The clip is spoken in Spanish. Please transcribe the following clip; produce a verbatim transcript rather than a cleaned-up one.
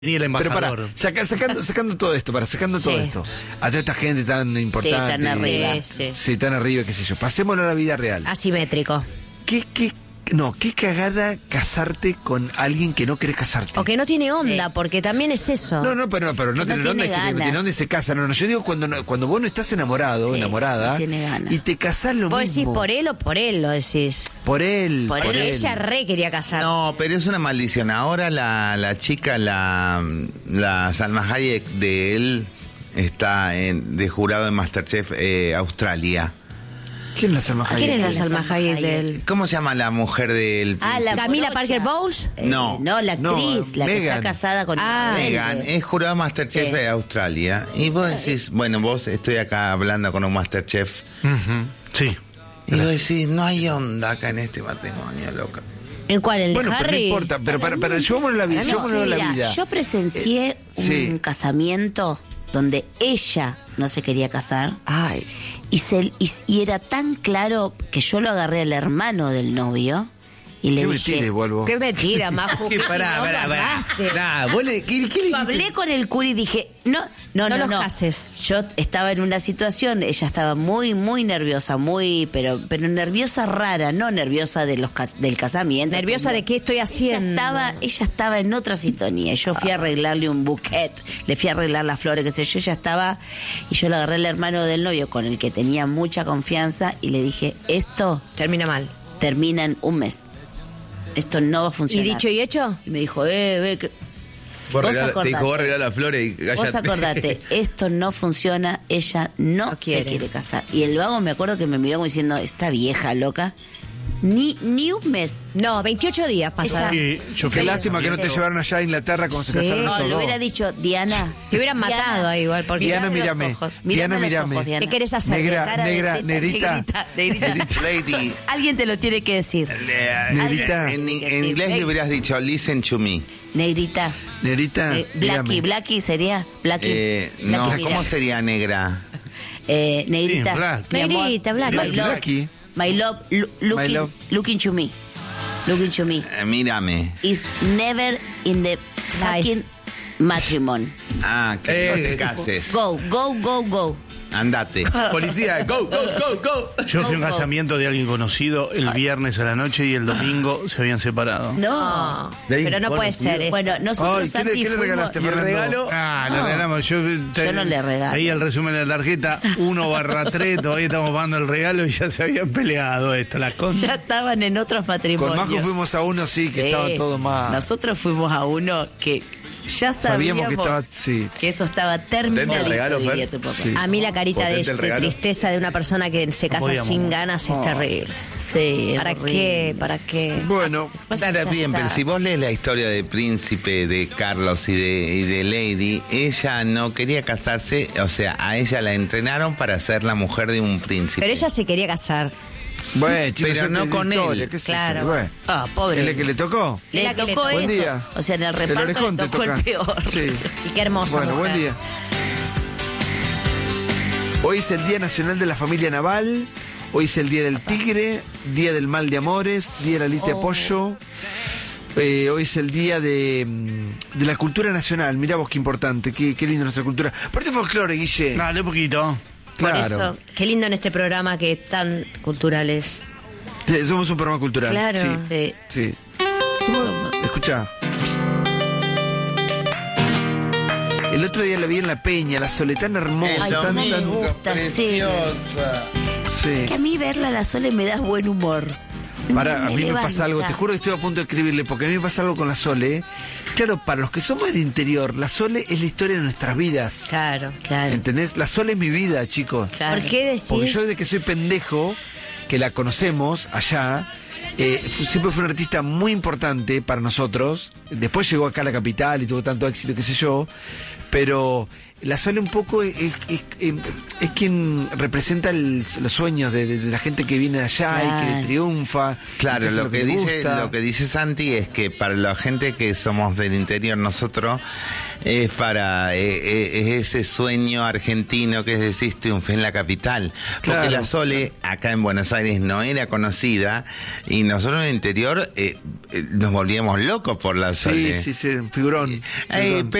Ni el embajador. Pero para, saca, sacando, sacando todo esto, para sacando Sí. todo esto, a toda esta gente tan importante. Sí, tan arriba. Sí, Sí, sí, tan arriba, qué sé yo. Pasémoslo a la vida real. Asimétrico. ¿Qué, qué, no, qué cagada casarte con alguien que no querés casarte? O que no tiene onda, Sí. porque también es eso. No, no, pero no, pero no Que no tener onda tiene es que no ganas. tiene onda y se casa. No, no, yo digo cuando, no- cuando vos no estás enamorado, Sí, enamorada, no tiene ganas. y te casás lo ¿Vos mismo. decís por él o por él lo decís? Por él, Por por, Porque él. ella re quería casarse. No, pero es una maldición. Ahora la, la chica, la, la Salma Hayek de él, está en, de jurado en Masterchef eh, Australia. ¿Quién la Salma ¿Quién es la Hayek? Salma Salma Hayek de Hayek? él? ¿Cómo se llama la mujer del Ah, la ¿Camila morocha. Parker Bowles? Eh, No. No, la No, actriz, la que Megan. está casada con Ah. el Megan? rebelde. Es jurado Masterchef Sí. de Australia. Y vos decís, bueno, vos estoy acá hablando con un Masterchef. Ujú, sí. Y vos decís, no hay onda acá en este matrimonio, loca. ¿En cuál? ¿El de Bueno, pero no Harry? importa, pero para, para, llevémoslo a la vida, No, llevémoslo a la mira, vida. yo presencié Eh, un sí. casamiento donde ella no se quería casar. Ay. Y, se, y, y era tan claro que yo lo agarré al hermano del novio y le Qué dije... mentira, vuelvo. Qué mentira, Maju. ¿Qué? Pará, No, pará, pará. agarraste. Nah, vos le, ¿qué, qué le Yo hablé con el cura y dije, no, no, No no, los no. cases. Yo estaba en una situación, ella estaba muy, muy nerviosa, muy, pero, pero nerviosa rara, no nerviosa de los cas- del casamiento. Nerviosa como- de qué estoy haciendo. Ella estaba, ella estaba en otra sintonía. Yo fui a arreglarle un bouquet, le fui a arreglar las flores, qué sé yo, ella estaba, y yo le agarré al hermano del novio con el que tenía mucha confianza y le dije, esto Termina mal. termina en un mes. Esto no va a ¿Y funcionar. dicho y hecho? Y me dijo, eh, ve que... Vos Vos regalá- te acordate. dijo, vos regalá las flores y Vos cállate. acordate, esto no funciona, ella no, No quiere. se quiere casar. Y el vago me acuerdo que me miró como diciendo, esta vieja loca, ni, ni un mes. No, veintiocho días pasaron. Ella- Y yo Qué fui- lástima que no te llevaron allá a Inglaterra cuando Sí. se casaron No, estos le dos. hubiera dicho, Diana. Te hubieran Diana, matado ahí igual, porque... Diana, mirame los mírame. ojos, Diana, mirame los mírame. ojos, Diana. ¿Qué querés hacer? Negra, Cara de negra, teta, negrita. negrita, negrita. Lady. Alguien te lo tiene que decir. Negrita. En, en inglés le hubieras dicho, listen to me. Negrita. Negrita, Eh, Blackie, dígame. Blackie sería. Blackie. Eh, Blackie, no, mira. ¿cómo sería negra? Eh, negrita. Sí, Black. Mi amor. Negrita, Blackie. My love. Blackie. My love, lo- looking, love. looking to me. Looking to me. Eh, mírame. Is never in the fucking matrimony. Ah, que no Eh, te cases. Go, go, go, go. Andate. Policía, go, go, go, go. Yo fui a un Go, go. casamiento de alguien conocido el viernes a la noche y el domingo se habían separado. No. No, De ahí, pero no bueno, puede ser eso. Bueno, nosotros Ay, ¿qué le- Santi, qué le fuimos- regalaste, ¿Y el Fernando? regalo? Ah, le regalamos. Yo, te- Yo no le regalo. Ahí el resumen de la tarjeta, uno barra tres, todavía estamos pagando el regalo y ya se habían peleado esto, las Ya cosas. estaban en otros Con matrimonios. Majo fuimos a uno, sí, que Sí. estaban todos más... Nosotros fuimos a uno que ya sabíamos, Sabíamos que estaba- sí. que eso estaba terminado. ¿Potente el regalo, Fer? diría tu papá. Sí. A mí la carita de, Potente el de regalo. tristeza de una persona que se casa podíamos. sin ganas es terrible. Sí, es ¿Para horrible. qué? ¿Para qué? Bueno, Pues Claro, ya bien, está. pero si vos lees la historia de Príncipe, de Carlos y de, y de Lady, ella no quería casarse, o sea, a ella la entrenaron para ser la mujer de un príncipe. Pero ella se quería casar. bueno, chicos, Pero ya no te- con historia, él. ¿qué es Claro. eso? Bueno. Ah, pobre. ¿Es la que le tocó? Le Es la que le tocó tocó. eso. Buen día. O sea, en el El reparto orejón le te tocó toca. el peor. Sí. Y qué hermosa Bueno, mujer. buen día. Hoy es el Día Nacional de la Familia Naval. Hoy es el Día del Tigre, Día del Mal de Amores, Día de la Lita de Pollo. Eh, hoy es el Día de, mm, de la Cultura Nacional. Mirá vos qué importante, qué, qué lindo nuestra cultura. Parte folclore, Guille. Dale, poquito. Por Claro. eso, qué lindo en este programa que es tan cultural es. Sí, somos un programa cultural. Claro. Sí. Sí. Sí. Escucha. El otro día la vi en La Peña, la Soletana hermosa. Ay, tan, no me tan- gusta, sí. preciosa. sí. Que a mí verla a la Sole me da buen humor. Para, a mí me levanta. pasa algo, te juro que estoy a punto de escribirle, porque a mí me pasa algo con la Sole. ¿eh? Claro, para los que somos del interior, la Sole es la historia de nuestras vidas. Claro. Claro, ¿Entendés? La Sole es mi vida, chicos. claro. ¿Por qué decís? Porque yo desde que soy pendejo, que la conocemos allá, eh, fu- siempre fue un artista muy importante para nosotros. Después llegó acá a la capital y tuvo tanto éxito, qué sé yo. Pero la Sole un poco es, es, es- es quien representa el- los sueños de, de- de la gente que viene de allá y que Claro. le triunfa. y Claro, hace lo que, le dice, gusta. lo que dice Santi es que para la gente que somos del interior nosotros es para eh, eh, es ese sueño argentino que es decir triunfé en la capital, porque Claro. la Sole acá en Buenos Aires no era conocida y nosotros en el interior eh, eh, nos volvíamos locos por la Sole. Sí, sí, sí, figurón. Eh, figurón.